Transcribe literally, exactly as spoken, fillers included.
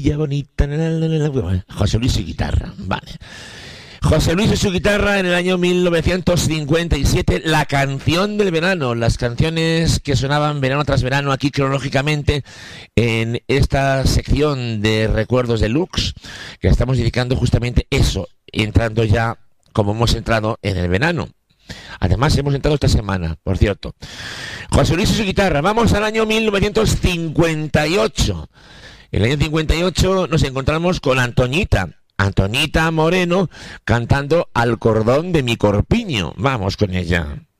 chiquilla bonita. José Luis y guitarra, vale. José Luis y su guitarra en el año mil novecientos cincuenta y siete, la canción del verano, las canciones que sonaban verano tras verano aquí cronológicamente en esta sección de Recuerdos Deluxe, que estamos dedicando justamente eso, entrando ya como hemos entrado en el verano. Además hemos entrado esta semana, por cierto. José Luis y su guitarra, vamos al año mil novecientos cincuenta y ocho. En el año cincuenta y ocho nos encontramos con Antoñita. Antonita Moreno cantando Al cordón de mi corpiño. Vamos con ella.